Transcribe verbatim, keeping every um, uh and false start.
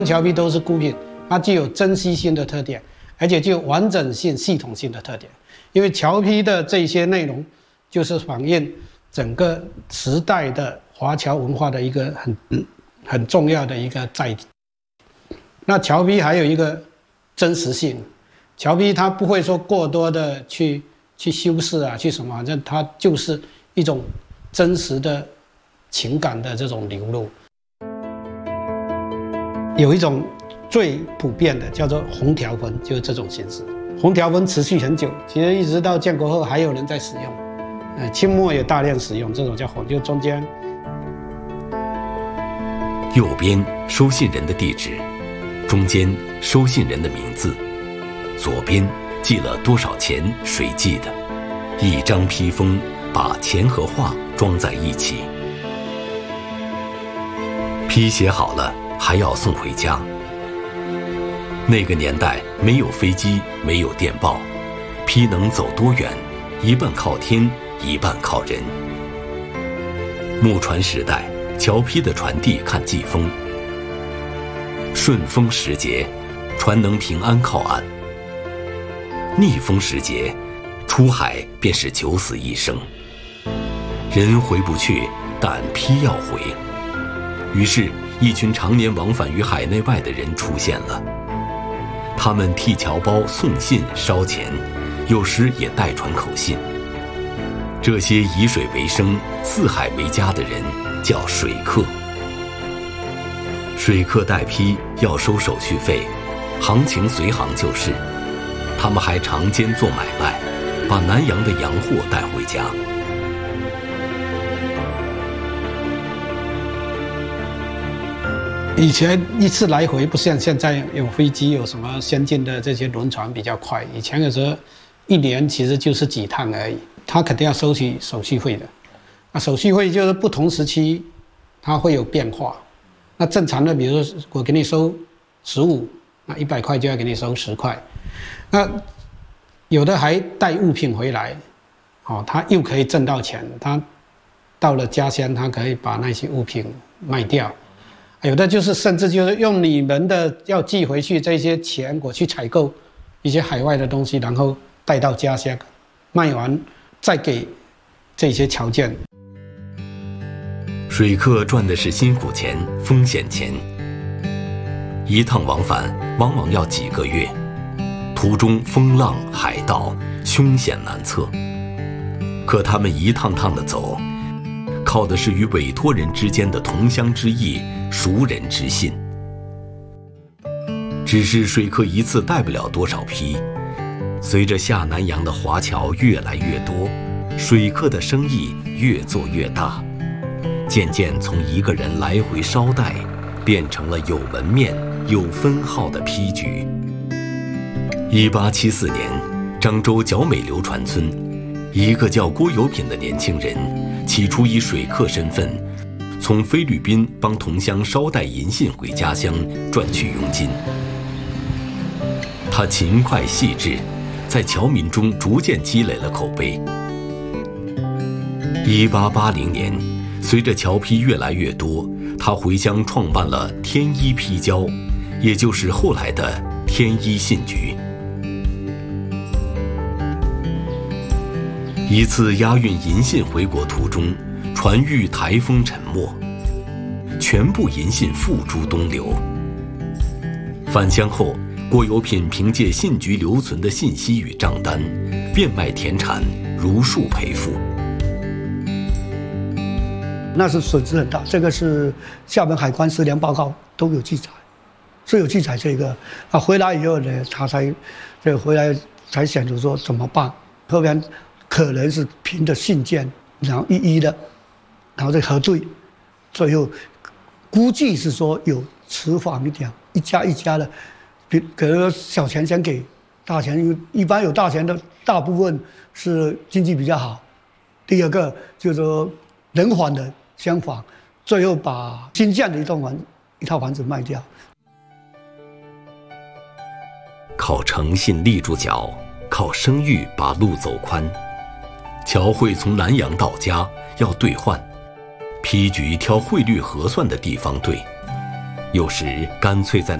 桥批都是孤品，它具有珍稀性的特点，而且具有完整性、系统性的特点。因为桥批的这些内容，就是反映整个时代的华侨文化的一个很很重要的一个载体。那桥批还有一个真实性，桥批它不会说过多的去去修饰啊，去什么，反正它就是一种真实的情感的这种流露。有一种最普遍的叫做红条纹，就是这种形式。红条纹持续很久，其实一直到建国后还有人在使用，呃，清末也大量使用这种叫红，就中间。 右边收信人的地址，中间收信人的名字，左边寄了多少钱谁寄的，一张批封把钱和话装在一起。批写好了还要送回家。那个年代没有飞机，没有电报，批能走多远，一半靠天，一半靠人。木船时代，桥批的传递看季风。顺风时节，船能平安靠岸；逆风时节，出海便是九死一生。人回不去，但批要回。于是，一群常年往返于海内外的人出现了。他们替侨胞送信烧钱，有时也代传口信。这些以水为生、四海为家的人叫水客。水客代批要收手续费，行情随行就是。他们还常兼做买卖，把南洋的洋货带回家。 以前一次来回不像现在有飞机，有什么先进的这些轮船比较快。以前有时候一年其实就是几趟而已，他肯定要收取手续费的。那手续费就是不同时期它会有变化。那正常的，比如说我给你收十五，那一百块就要给你收十块。那有的还带物品回来，哦，他又可以挣到钱。他到了家乡，他可以把那些物品卖掉。有的就是甚至就是用你们的要寄回去这些钱，我去采购一些海外的东西，然后带到家乡，卖完再给这些侨眷。 水客赚的是辛苦钱、风险钱，一趟往返往往要几个月，途中风浪海盗，凶险难测。可他们一趟趟的走，靠的是与委托人之间的同乡之义、熟人之信。只是水客一次带不了多少批，随着下南洋的华侨越来越多，水客的生意越做越大，渐渐从一个人来回捎带，变成了有门面、有分号的批局。一八七四年，漳州角美流船村，一个叫郭有品的年轻人，起初以水客身份，从菲律宾帮同乡捎带银信回家乡，赚取佣金。他勤快细致，在侨民中逐渐积累了口碑。一八八零年，随着侨批越来越多，他回乡创办了天一批交，也就是后来的天一信局。一次押运银信回国途中，船遇台风沉没，全部银信付诸东流。返乡后，郭有品凭借信局留存的信息与账单，变卖田产，如数赔付。 那是损失很大，这个是厦门海关师粮报告都有记载，是有记载这个。啊，回来以后呢，他才这回来才想着说怎么办，后边可能是凭着信件，然后一一的，然后再核对，最后估计是说有迟缓一点，一家一家的，比可能小钱先给，大钱因为一般有大钱的大部分是经济比较好。第二个就是说人缓的相反，最后把新建的一栋房一套房子卖掉。 靠诚信立住脚，靠声誉把路走宽。侨汇从南洋到家要兑换，批局挑汇率合算的地方兑。 有时干脆在